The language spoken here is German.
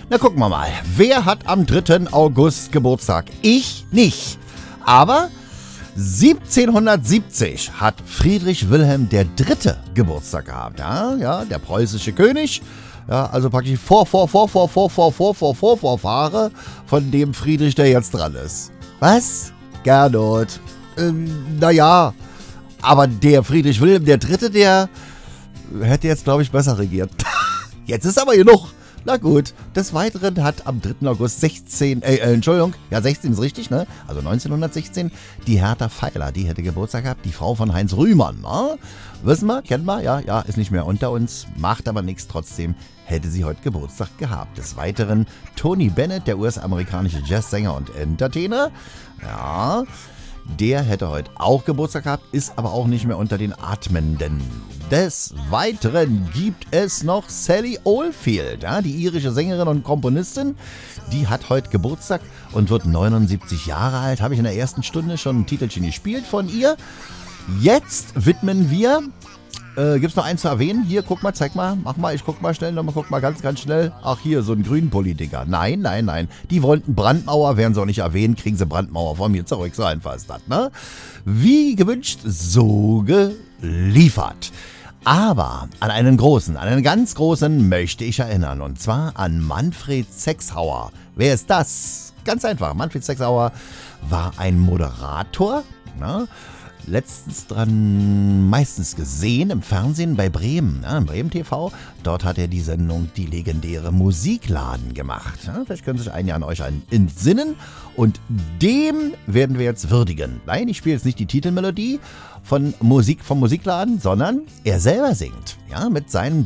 Na, gucken wir mal. Wer hat am 3. August Geburtstag? Ich nicht. Aber 1770 hat Friedrich Wilhelm III. Geburtstag gehabt. Ja, der preußische König. Ja, also praktisch Vorfahre von dem Friedrich, der jetzt dran ist. Was? Gernot. Naja, aber der Friedrich Wilhelm III., der hätte jetzt, glaube ich, besser regiert. Jetzt ist aber genug. Na gut, des Weiteren hat am 3. August 16 ist richtig, ne? Also 1916, die Hertha Feiler, die hätte Geburtstag gehabt, die Frau von Heinz Rühmann, ne? Wissen wir, kennen wir, ja, ist nicht mehr unter uns, macht aber nichts, trotzdem hätte sie heute Geburtstag gehabt. Des Weiteren Tony Bennett, der US-amerikanische Jazzsänger und Entertainer, ja, der hätte heute auch Geburtstag gehabt, ist aber auch nicht mehr unter den Atmenden. Des Weiteren gibt es noch Sally Oldfield, ja, die irische Sängerin und Komponistin. Die hat heute Geburtstag und wird 79 Jahre alt. Habe ich in der ersten Stunde schon ein Titelchen gespielt von ihr. Jetzt widmen wir... Gibt's noch eins zu erwähnen? Hier, guck mal, zeig mal, mach mal, ich guck mal schnell, guck mal ganz schnell. Ach, hier, so ein Grünpolitiker. Nein. Die wollten Brandmauer, werden sie auch nicht erwähnen, kriegen sie Brandmauer von mir zurück. So einfach ist das, ne? Wie gewünscht, so geliefert. Aber an einen ganz großen möchte ich erinnern. Und zwar an Manfred Sechshauer. Wer ist das? Ganz einfach. Manfred Sechshauer war ein Moderator, ne? Letztens dran meistens gesehen im Fernsehen bei Bremen, ja, im Bremen TV. Dort hat er die Sendung Die legendäre Musikladen gemacht. Ja, vielleicht können sich einige an euch entsinnen. Und dem werden wir jetzt würdigen. Nein, ich spiele jetzt nicht die Titelmelodie vom Musikladen, sondern er selber singt. Ja, mit seinen